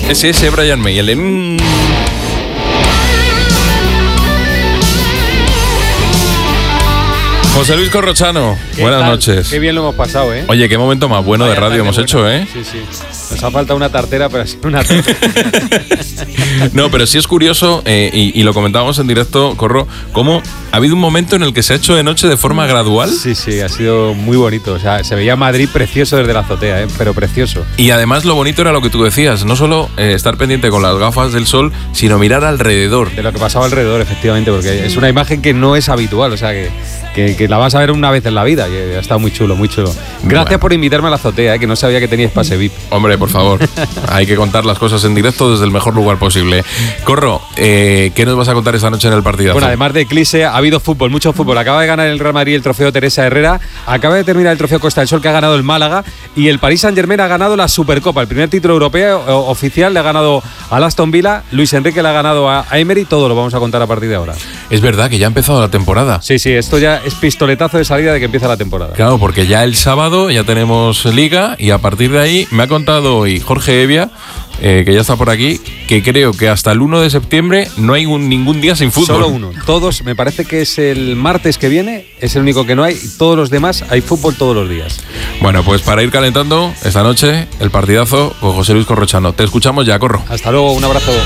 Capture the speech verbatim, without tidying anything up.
Ese ese Brian May, el de... Mm. José Luis Corrochano, buenas tal? noches. Qué bien lo hemos pasado, ¿eh? Oye, qué momento más bueno Vaya de radio hemos buena. hecho, ¿eh? Sí, sí. Nos ha faltado una tartera, pero ha sido una tartera. No, pero sí es curioso, eh, y, y lo comentábamos en directo, Corro, cómo ha habido un momento en el que se ha hecho de noche de forma gradual. Sí, sí, ha sido muy bonito. O sea, se veía Madrid precioso desde la azotea, ¿eh? Pero precioso. Y además lo bonito era lo que tú decías, no solo eh, estar pendiente con las gafas del sol, sino mirar alrededor. De lo que pasaba alrededor, efectivamente, porque es una imagen que no es habitual, o sea, que, que, que la vas a ver una vez en la vida, y ha estado muy chulo, muy chulo. Gracias Bueno. por invitarme a la azotea, ¿eh? Que no sabía que teníais pase V I P. Hombre, por favor, hay que contar las cosas en directo desde el mejor lugar posible. Corro, eh, ¿qué nos vas a contar esta noche en el partidazo? Bueno, además de Eclipse, ha habido fútbol, mucho fútbol. Acaba de ganar el Real Madrid el trofeo Teresa Herrera, acaba de terminar el trofeo Costa del Sol que ha ganado el Málaga, y el Paris Saint-Germain ha ganado la Supercopa, el primer título europeo o, oficial, le ha ganado al Aston Villa, Luis Enrique le ha ganado a, a Emery, todo lo vamos a contar a partir de ahora. Es verdad que ya ha empezado la temporada. Sí, sí, esto ya es pistoletazo de salida de que empieza la temporada. Claro, porque ya el sábado ya tenemos liga y a partir de ahí me ha contado hoy Jorge Evia, eh, que ya está por aquí, que creo que hasta el uno de septiembre no hay un, ningún día sin fútbol. Solo uno. Todos, me parece que es el martes que viene, es el único que no hay. Todos los demás hay fútbol todos los días. Bueno, pues para ir calentando esta noche el partidazo con José Luis Corrochano. Te escuchamos ya, Corro. Hasta luego, un abrazo.